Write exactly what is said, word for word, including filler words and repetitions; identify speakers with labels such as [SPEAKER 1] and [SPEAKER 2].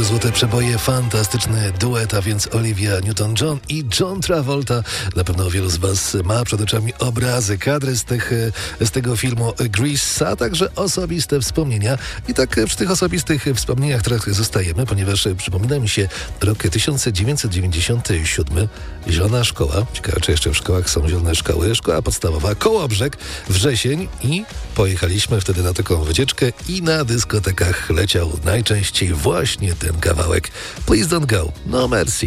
[SPEAKER 1] złote przeboje, fantastyczny duet, a więc Olivia Newton-John i John Travolta. Na pewno wielu z was ma przed oczami obrazy, kadry z, tych, z tego filmu Grease, a także osobiste wspomnienia. I tak przy tych osobistych wspomnieniach trochę zostajemy, ponieważ przypomina mi się rok tysiąc dziewięćset dziewięćdziesiąty siódmy. Zielona szkoła. Ciekawe, czy jeszcze w szkołach są zielone szkoły. Szkoła podstawowa, Kołobrzeg, wrzesień i pojechaliśmy wtedy na taką wycieczkę i na dyskotekach leciał najczęściej właśnie ten kawałek Please Don't Go, No Mercy.